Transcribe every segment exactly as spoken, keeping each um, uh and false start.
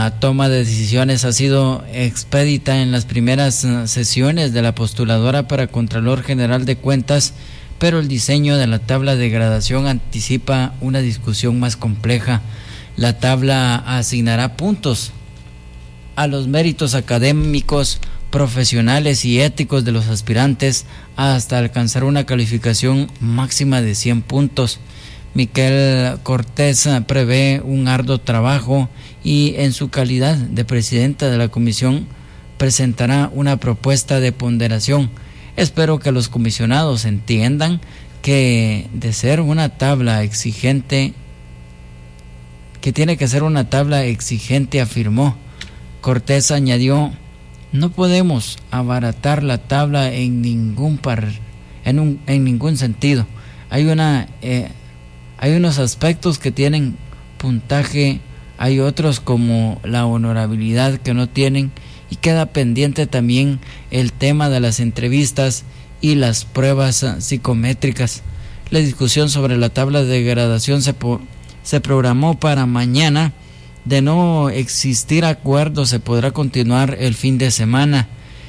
La toma de decisiones ha sido expedita en las primeras sesiones de la postuladora para Contralor General de Cuentas, pero el diseño de la tabla de gradación anticipa una discusión más compleja. La tabla asignará puntos a los méritos académicos, profesionales y éticos de los aspirantes hasta alcanzar una calificación máxima de cien puntos. Miquel Cortés prevé un arduo trabajo y en su calidad de presidenta de la comisión presentará una propuesta de ponderación. Espero que los comisionados entiendan que de ser una tabla exigente, que tiene que ser una tabla exigente, afirmó. Cortés añadió: no podemos abaratar la tabla en ningún par, en, un, en ningún sentido. Hay una eh, hay unos aspectos que tienen puntaje, hay otros como la honorabilidad que no tienen, y queda pendiente también el tema de las entrevistas y las pruebas psicométricas. La discusión sobre la tabla de gradación se, po, se programó para mañana. De no existir acuerdo, se podrá continuar el fin de semana.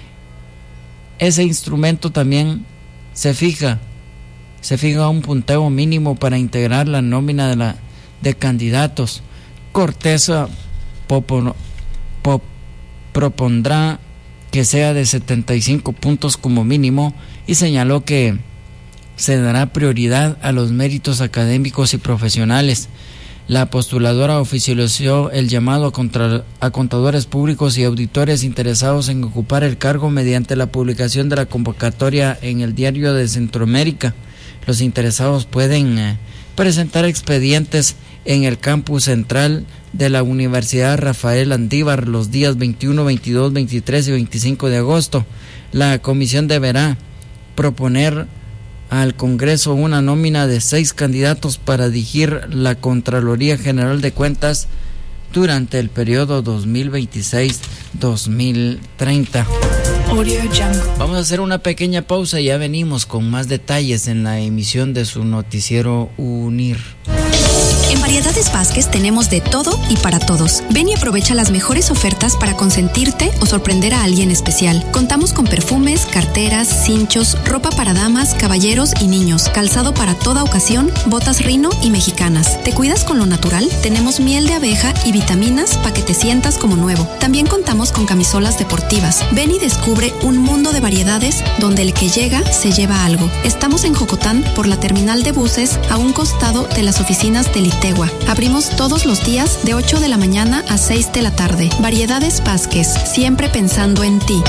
Ese instrumento también se fija, se fija un punteo mínimo para integrar la nómina de, la, de candidatos. Cortés popo, pop, propondrá que sea de setenta y cinco puntos como mínimo y señaló que se dará prioridad a los méritos académicos y profesionales. La postuladora oficializó el llamado a, contra, a contadores públicos y auditores interesados en ocupar el cargo mediante la publicación de la convocatoria en el Diario de Centroamérica. Los interesados pueden eh, presentar expedientes en el campus central de la Universidad Rafael Andívar los días veintiuno, veintidós, veintitrés y veinticinco de agosto. La comisión deberá proponer al Congreso una nómina de seis candidatos para dirigir la Contraloría General de Cuentas durante el periodo dos mil veintiséis a dos mil treinta. Vamos a hacer una pequeña pausa y ya venimos con más detalles en la emisión de su noticiero Unir. En Variedades Vázquez tenemos de todo y para todos. Ven y aprovecha las mejores ofertas para consentirte o sorprender a alguien especial. Contamos con perfumes, carteras, cinchos, ropa para damas, caballeros y niños, calzado para toda ocasión, botas Rino y mexicanas. ¿Te cuidas con lo natural? Tenemos miel de abeja y vitaminas para que te sientas como nuevo. También contamos con camisolas deportivas. Ven y descubre un mundo de variedades donde el que llega se lleva algo. Estamos en Jocotán por la terminal de buses a un costado de las oficinas del I T E G U A. Abrimos todos los días de ocho de la mañana a seis de la tarde. Variedades Vázquez, siempre pensando en ti.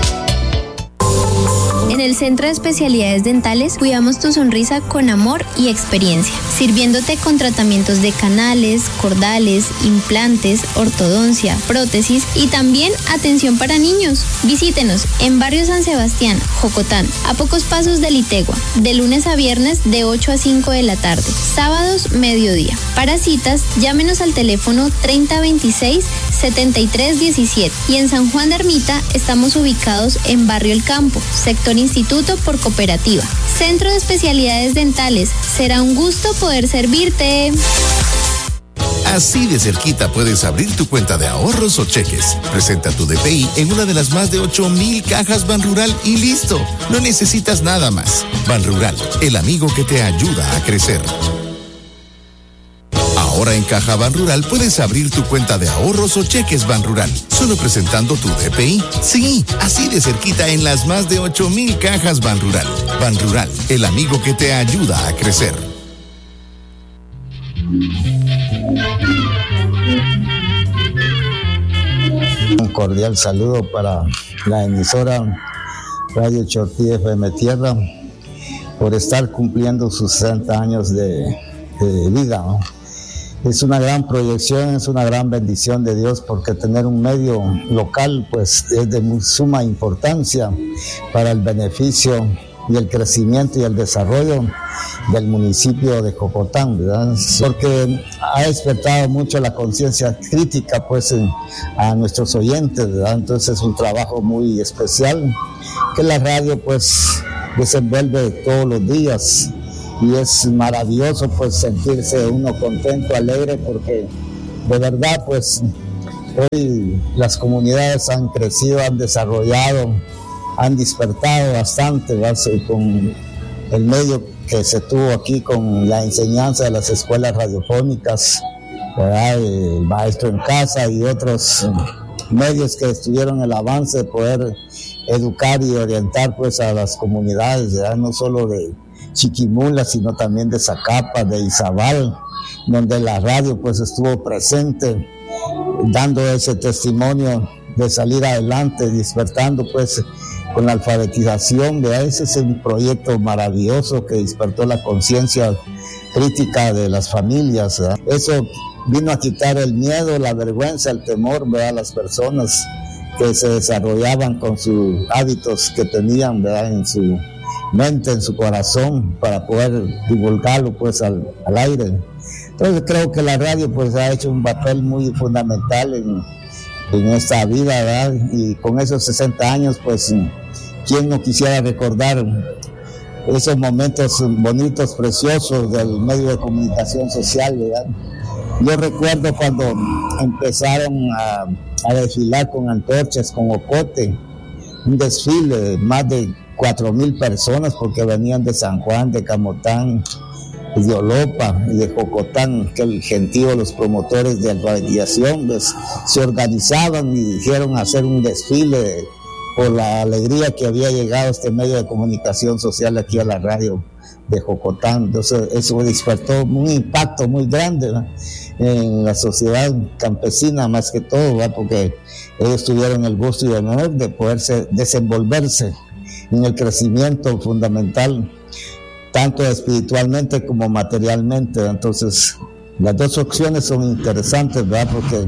En el Centro de Especialidades Dentales cuidamos tu sonrisa con amor y experiencia, sirviéndote con tratamientos de canales, cordales, implantes, ortodoncia, prótesis y también atención para niños. Visítenos en Barrio San Sebastián, Jocotán, a pocos pasos del I T E G U A, de lunes a viernes de ocho a cinco de la tarde, sábados mediodía. Para citas, llámenos al teléfono treinta veintiséis setenta y tres diecisiete y en San Juan de Ermita estamos ubicados en Barrio El Campo, sector Instituto por Cooperativa. Centro de Especialidades Dentales. Será un gusto poder servirte. Así de cerquita puedes abrir tu cuenta de ahorros o cheques. Presenta tu D P I en una de las más de ocho mil cajas Banrural y listo. No necesitas nada más. Banrural, el amigo que te ayuda a crecer. Ahora en Caja Banrural puedes abrir tu cuenta de ahorros o cheques Banrural, solo presentando tu D P I. Sí, así de cerquita en las más de ocho mil cajas Banrural. Banrural, el amigo que te ayuda a crecer. Un cordial saludo para la emisora Radio Chortí F M Tierra por estar cumpliendo sus sesenta años de, de vida, ¿no? Es una gran proyección, es una gran bendición de Dios, porque tener un medio local pues es de muy suma importancia para el beneficio y el crecimiento y el desarrollo del municipio de Jocotán, ¿verdad? Porque ha despertado mucho la conciencia crítica pues en, a nuestros oyentes, ¿verdad? Entonces es un trabajo muy especial que la radio pues desenvuelve todos los días. Y es maravilloso pues sentirse uno contento, alegre, porque de verdad pues Hoy las comunidades han crecido, han desarrollado, han despertado bastante, ¿verdad? Con el medio que se tuvo aquí, con la enseñanza de las escuelas radiofónicas, ¿verdad? El maestro en casa y otros medios que estuvieron el avance de poder educar y orientar pues a las comunidades, ¿verdad? No solo de Chiquimula, sino también de Zacapa, de Izabal, donde la radio pues estuvo presente, dando ese testimonio de salir adelante, despertando pues con la alfabetización, ¿verdad? Ese es un proyecto maravilloso que despertó la conciencia crítica de las familias, ¿verdad? Eso vino a quitar el miedo, la vergüenza, el temor, ¿verdad? A las personas que se desarrollaban con sus hábitos que tenían, ¿verdad? En su mente, en su corazón, para poder divulgarlo pues al, al aire. Entonces creo que la radio pues ha hecho un papel muy fundamental en, en esta vida, ¿verdad? Y con esos sesenta años pues quién no quisiera recordar esos momentos bonitos, preciosos del medio de comunicación social, ¿verdad? Yo recuerdo cuando empezaron a, a desfilar con antorchas, con ocote, un desfile de más de cuatro mil personas, porque venían de San Juan, de Camotán, de Olopa y de Jocotán, que el gentío, los promotores de alfabetización, pues, se organizaban y dijeron hacer un desfile por la alegría que había llegado este medio de comunicación social aquí a la radio de Jocotán. Entonces eso despertó un impacto muy grande, ¿no?, en la sociedad campesina, más que todo, ¿verdad?, porque ellos tuvieron el gusto y el honor de poderse desenvolverse en el crecimiento fundamental, tanto espiritualmente como materialmente. Entonces las dos opciones son interesantes, ¿verdad?, porque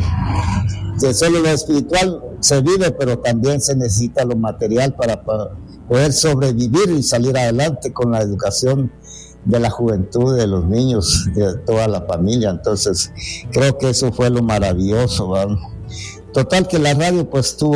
de solo lo espiritual se vive, pero también se necesita lo material para, para poder sobrevivir y salir adelante con la educación de la juventud, de los niños, de toda la familia. Entonces creo que eso fue lo maravilloso, ¿verdad? Total que la radio pues tuvo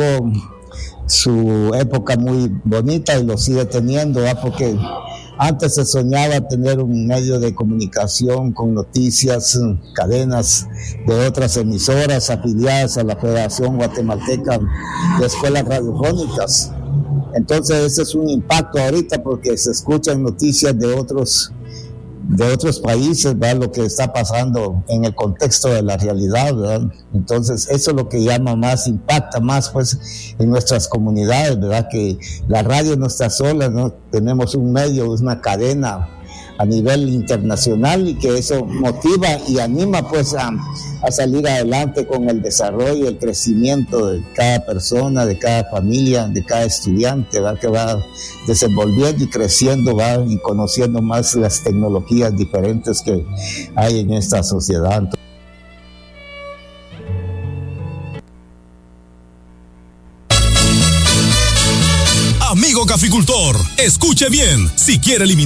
su época muy bonita y lo sigue teniendo, ¿verdad?, porque antes se soñaba tener un medio de comunicación con noticias, cadenas de otras emisoras afiliadas a la Federación Guatemalteca de Escuelas Radiofónicas. Entonces ese es un impacto ahorita, porque se escuchan noticias de otros de otros países, ¿verdad?, lo que está pasando en el contexto de la realidad, ¿verdad? Entonces eso es lo que llama más, impacta más pues en nuestras comunidades, ¿verdad?, que la radio no está sola, ¿no? Tenemos un medio, una cadena a nivel internacional, y que eso motiva y anima pues a, a salir adelante con el desarrollo y el crecimiento de cada persona, de cada familia, de cada estudiante, ¿verdad?, que va desenvolviendo y creciendo, va y conociendo más las tecnologías diferentes que hay en esta sociedad. Amigo caficultor, escuche bien, si quiere eliminar